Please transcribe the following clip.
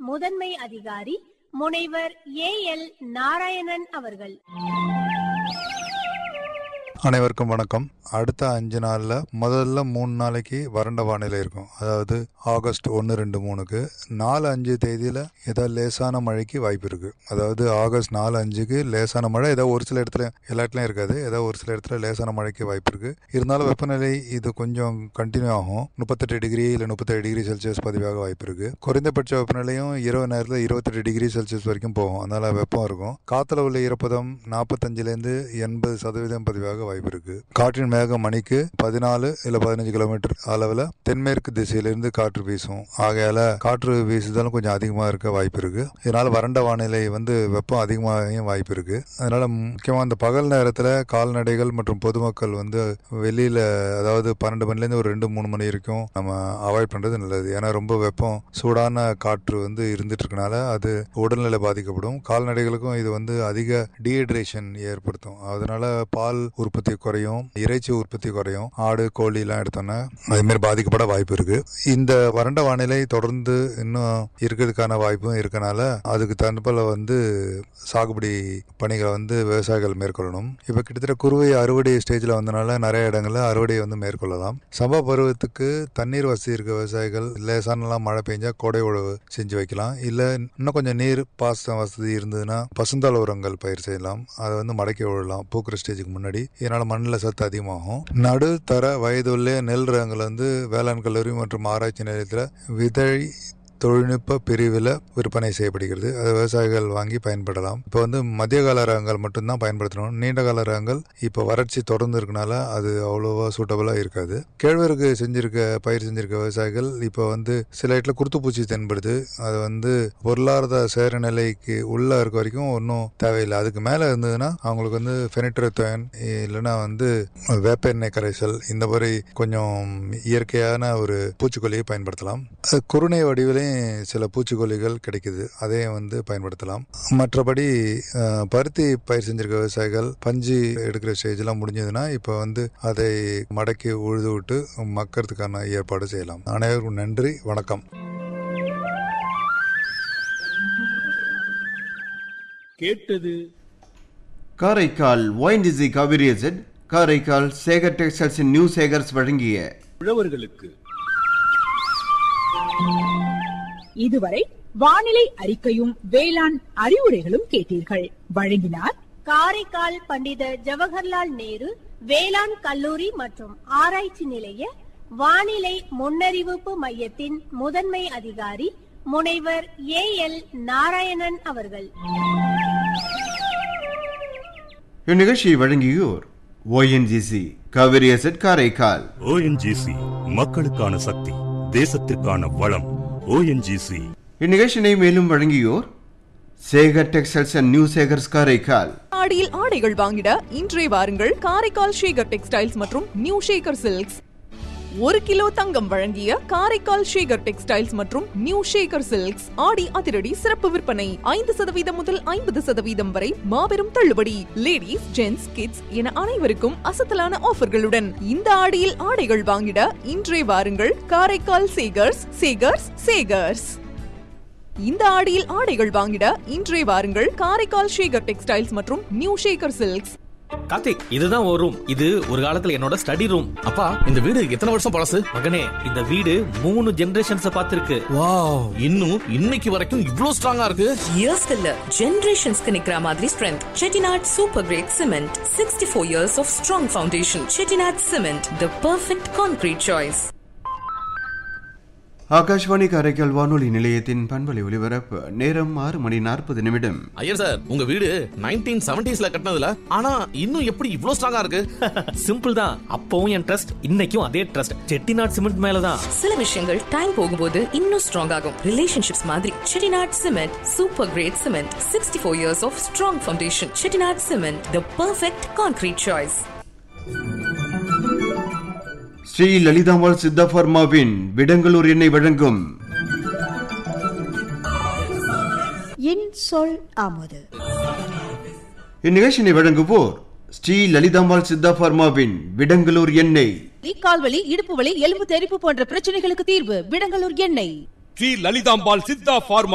முதன்மை அதிகாரி முனைவர் AL நாராயணன் அவர்கள். அனைவருக்கும் வணக்கம். அடுத்த 5 நாளில் முதல்ல 3 நாளைக்கு வறண்ட வானிலை இருக்கும். அதாவது ஆகஸ்ட் 1, 2, 3க்கு 4, 5 தேதியில் ஏதாவது லேசான மழைக்கு வாய்ப்பு இருக்குது. அதாவது ஆகஸ்ட் 4, 5க்கு லேசான மழை, ஏதாவது ஒரு சில இடத்துல, எல்லா இடத்துலையும் இருக்காது, ஏதாவது ஒரு சில இடத்துல லேசான மழைக்கு வாய்ப்பு இருக்குது. இருந்தாலும் வெப்பநிலை இது கொஞ்சம் கண்டினியூ ஆகும். 38 டிகிரி இல்லை 37 டிகிரி செல்சியஸ் பதிவாக வாய்ப்பு இருக்குது. குறைந்தபட்ச வெப்பநிலையும் இரவு நேரத்தில் 28 டிகிரி செல்சியஸ் வரைக்கும் போகும். அதனால வெப்பம் இருக்கும். காற்றுல உள்ள ஈரப்பதம் 45லேருந்து 80% பதிவாக வாய்ப்பு இருக்கு. காற்றின் வேகம் மணிக்கு 14 இல்ல 15 கிலோமீட்டர் அளவில் தென்மேற்கு திசையிலிருந்து காற்று வீசும். ஆகையால காற்று வீசுதலும் கொஞ்சம் அதிகமா இருக்க வாய்ப்பு இருக்கு. இதனால வறண்ட வானிலை வெப்பம் அதிகமாகவும் வாய்ப்பு இருக்கு. அதனால முக்கியமா இந்த பகல் நேரத்தில் கால்நடைகள் மற்றும் பொதுமக்கள் வெளியில, அதாவது 12 மணிலேருந்து ஒரு 2-3 மணி வரைக்கும் நம்ம அவாய்ட் பண்றது நல்லது. ஏன்னா ரொம்ப வெப்பம், சூடான காற்று இருந்துட்டு இருக்கனால அது உடல்நிலை பாதிக்கப்படும். கால்நடைகளுக்கும் இது அதிக டீஹைட்ரேஷன் ஏற்படுத்தும். அதனால பால் உற்பத்தி குறையும், இறைச்சி உற்பத்தி குறையும். ஆடு, கோழி எல்லாம் எடுத்தோம்னா அது மாதிரி பாதிக்கப்பட வாய்ப்பு இருக்கு. இந்த வறண்ட வானிலை தொடர்ந்து இன்னும் இருக்கிறதுக்கான வாய்ப்பும் இருக்கனால அதுக்கு தகுந்தபோல சாகுபடி பணிகளை விவசாயிகள் மேற்கொள்ளணும். இப்ப கிட்டத்தட்ட குறுவை அறுவடை ஸ்டேஜ்ல வந்தனால நிறைய இடங்கள்ல அறுவடையை மேற்கொள்ளலாம். சம்பா பருவத்துக்கு தண்ணீர் வசதி இருக்க விவசாயிகள் லேசானலாம் மழை பெஞ்சா கோடை உழவு செஞ்சு வைக்கலாம். இல்ல இன்னும் கொஞ்சம் நீர் பாசன வசதி இருந்ததுன்னா பசுந்தாள் உரங்கள் பயிர் செய்யலாம். அதை மடக்கி விழலாம் பூக்கிற ஸ்டேஜுக்கு முன்னாடி. இதனால மண்ணில் சத்து அதிகமாகும். நடுத்தர வயதுள்ள நெல் ரகங்கள் வேளாண் கல்லூரி மற்றும் ஆராய்ச்சி நிலையத்தில் விதை தொழில்நுட்ப பிரிவில் விற்பனை செய்யப்படுகிறது. அது விவசாயிகள் வாங்கி பயன்படலாம். இப்போ மத்திய கால ரகங்கள் மட்டும்தான் பயன்படுத்தணும். நீண்ட கால ரகங்கள் இப்போ வறட்சி தொடர்ந்து இருக்கனால அது அவ்வளோவா சூட்டபிளா இருக்காது. கேழ்வரகு பயிர் செஞ்சிருக்க விவசாயிகள் இப்போ சில இடத்துல குருத்துப்பூச்சி தென்படுது. அது பொருளாதார சேர நிலைக்கு உள்ள இருக்க வரைக்கும் ஒன்றும் தேவையில்லை. அதுக்கு மேலே இருந்ததுன்னா அவங்களுக்கு ஃபெனிட்ரத்தோன் இல்லைன்னா வேப்ப எண்ணெய் கரைசல், இந்த மாதிரி கொஞ்சம் இயற்கையான ஒரு பூச்சிக்கொல்லியை பயன்படுத்தலாம். குருணை வடிவிலே சில பூச்சிக்கொல்லிகள் கிடைக்குது, அதையும் பயன்படுத்தலாம். மற்றபடி பருத்தி பயிர் செஞ்சிருக்க விவசாயிகள் பஞ்சு எடுக்கிற ஸ்டேஜ் எல்லாம் முடிஞ்சதுன்னா இப்ப அதை மடக்கி உழுது விட்டு மக்கறதுக்கான ஏற்பாடு செய்யலாம். அனைவருக்கும் நன்றி, வணக்கம். கேட்டது Karaikal ONGC Kaveri zed, Karaikal Sekar textiles new Sekar's வழங்கிய உழவர்களுக்கு இதுவரை வானிலை அறிக்கையும் வேளாண் அறிவுரைகளும் கேட்டீர்கள். வழங்கினார் காரைக்கால் பண்டித ஜவஹர்லால் நேரு வேளாண் கல்லூரி மற்றும் ஆராய்ச்சி நிலைய வானிலை முன்னறிவிப்பு மையத்தின் முதன்மை அதிகாரி முனைவர் AL நாராயணன் அவர்கள். இந்நிகழ்ச்சியை வழங்கியோர் ONGC Kaveri zed, Karaikal. ONGC மக்களுக்கான சக்தி, தேசத்திற்கான வளம். ONGC. இந்நிகழ்ச்சியை மேலும் வழங்கியோர் Sekar textiles and new Sekar's, Karaikal. ஆடியில் ஆடைகள் வாங்கிட இன்றே வாருங்கள் காரைக்கால் சேகர் டெக்ஸ்டைல்ஸ் மற்றும் நியூ சேகர் சில்க்ஸ். 1 கிலோ தங்கம் வழங்கிய காரைக்கால் சேகர் டெக்ஸ்டைல்ஸ் மற்றும் நியூ சேகர் சில்க்ஸ் ஆடி அதிரடி சிறப்பு விற்பனை. 5% முதல் 50% வரை மாபெரும் தள்ளுபடி. லேடிஸ், ஜென்ட்ஸ், கிட்ஸ் என அனைவருக்கும் அசத்தலான ஆஃபர்களுடன் இந்த ஆடியில் ஆடைகள் வாங்கிட இன்றே வாருங்கள் காரைக்கால் சேகர்ஸ். இந்த ஆடியில் ஆடைகள் வாங்கிட இன்றே வாருங்கள் காரைக்கால் சேகர் டெக்ஸ்டைல்ஸ் மற்றும் நியூ சேகர் சில்க்ஸ். கார்த்திக், இதுதான் ஒரு ரூம். இது ஒரு காலத்துல என்னோட ஸ்டடி ரூம். அப்பா, இந்த வீடு எத்தனை வருஷம் பழசு? மகனே, இந்த வீடு 3 ஜெனரேஷன்ஸ் பார்த்திருக்கு. வாவ், இன்னும் இன்னைக்கு வரைக்கும் இவ்ளோ ஸ்ட்ராங்கா இருக்கு. இயர்ஸ் இல்ல, ஜெனரேஷன்ஸ்க்கு நிக்கிற மாதிரி strength. Chettinad super great cement, 64 years of strong foundation. Chettinad cement, the perfect concrete choice. Akashvani Karaikal வானொலி நிலையத்தின் பண்பலை ஒலிபரப்பு நேரம் 6:40. ஐயர் சார், உங்க வீடு 1970s கட்டினதுல, ஆனா இன்னும் எப்படி இவ்ளோ ஸ்ட்ராங்கா இருக்கு? சிம்பிள் தான். அப்பவும் என் ட்ரஸ்ட், இன்னைக்கும் அதே ட்ரஸ்ட் செட்டிநாட் சிமெண்ட் மேலதான். சில விஷயங்கள் டைம் போகும்போது இன்னும் ஸ்ட்ராங் ஆகும். ரிலேஷன்ஷிப்ஸ் மாதிரி Chettinad cement super great cement, 64 years of strong foundation. Chettinad cement, the perfect concrete choice. Sri Lalithambal Siddha பார்மாவின் Vidangalur எண்ணெய் வழங்கும் என் சொல் ஆமது. இந்நிகழ்ச்சியை வழங்குவோர் ஸ்ரீ லலிதாம்பாள் சித்தா பார்மாவின் விடங்கலூர் எண்ணெய். கால்வலி, இடுப்பு வலி, எலும்பு தெறிப்பு போன்ற பிரச்சனைகளுக்கு தீர்வு விடங்கலூர் எண்ணெய். ஸ்ரீ லலிதாம்பாள் சித்தா பார்மா